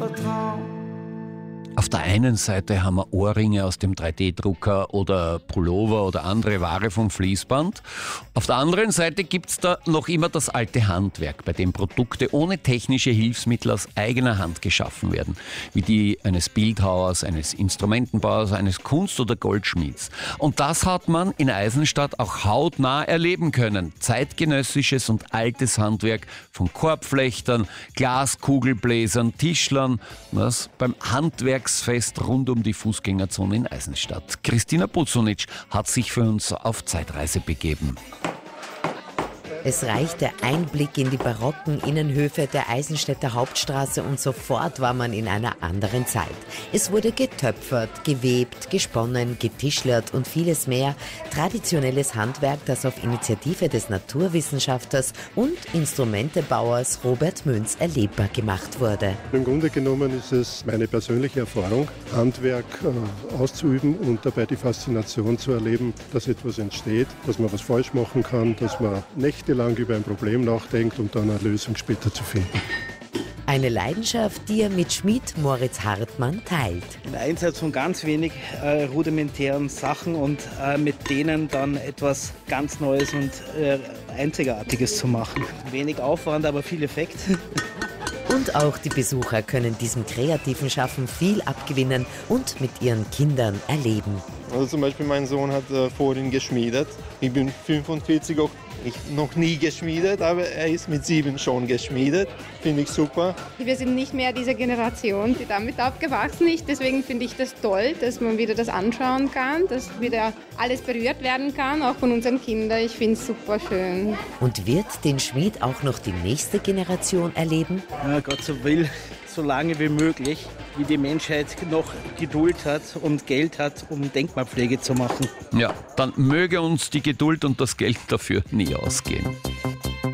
vertrauen. Auf der einen Seite haben wir Ohrringe aus dem 3D-Drucker oder Pullover oder andere Ware vom Fließband. Auf der anderen Seite gibt's da noch immer das alte Handwerk, bei dem Produkte ohne technische Hilfsmittel aus eigener Hand geschaffen werden, wie die eines Bildhauers, eines Instrumentenbauers, eines Kunst- oder Goldschmieds. Und das hat man in Eisenstadt auch hautnah erleben können. Zeitgenössisches und altes Handwerk von Korbflechtern, Glaskugelbläsern, Tischlern, was beim Handwerksfest rund um die Fußgängerzone in Eisenstadt. Christina Buzunic hat sich für uns auf Zeitreise begeben. Es reicht der Einblick in die barocken Innenhöfe der Eisenstädter Hauptstraße und sofort war man in einer anderen Zeit. Es wurde getöpfert, gewebt, gesponnen, getischlert und vieles mehr. Traditionelles Handwerk, das auf Initiative des Naturwissenschaftlers und Instrumentebauers Robert Münz erlebbar gemacht wurde. Im Grunde genommen ist es meine persönliche Erfahrung, Handwerk auszuüben und dabei die Faszination zu erleben, dass etwas entsteht, dass man was falsch machen kann, dass man nächtelang über ein Problem nachdenkt, um dann eine Lösung später zu finden. Eine Leidenschaft, die er mit Schmied Moritz Hartmann teilt. Den Einsatz von ganz wenig rudimentären Sachen und mit denen dann etwas ganz Neues und Einzigartiges zu machen. Wenig Aufwand, aber viel Effekt. Und auch die Besucher können diesem kreativen Schaffen viel abgewinnen und mit ihren Kindern erleben. Also zum Beispiel mein Sohn hat vorhin geschmiedet. Ich bin 45, auch noch nie geschmiedet, aber er ist mit 7 schon geschmiedet. Finde ich super. Wir sind nicht mehr diese Generation, die damit aufgewachsen ist. Deswegen finde ich das toll, dass man wieder das anschauen kann, dass wieder alles berührt werden kann, auch von unseren Kindern. Ich finde es super schön. Und wird den Schmied auch noch die nächste Generation erleben? Ja, Gott so will, so lange wie möglich, wie die Menschheit noch Geduld hat und Geld hat, um Denkmalpflege zu machen. Ja, dann möge uns die Geduld und das Geld dafür nie ausgehen.